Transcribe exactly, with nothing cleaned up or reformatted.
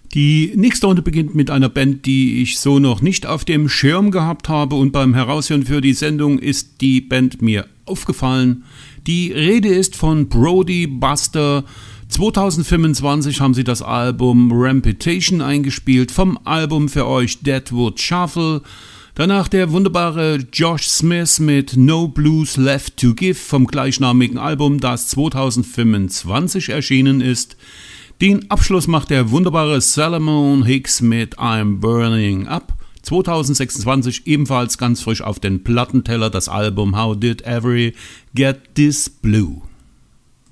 Die nächste Runde beginnt mit einer Band, die ich so noch nicht auf dem Schirm gehabt habe, und beim Heraushören für die Sendung ist die Band mir aufgefallen. Die Rede ist von Brody Buster. zweitausendfünfundzwanzig haben sie das Album Ramputation eingespielt, vom Album für euch Deadwood Shuffle. Danach der wunderbare Josh Smith mit No Blues Left to Give vom gleichnamigen Album, das zweitausendfünfundzwanzig erschienen ist. Den Abschluss macht der wunderbare Salomon Hicks mit I'm Burning Up. zweitausendsechsundzwanzig ebenfalls ganz frisch auf den Plattenteller das Album How Did Every Get This Blue.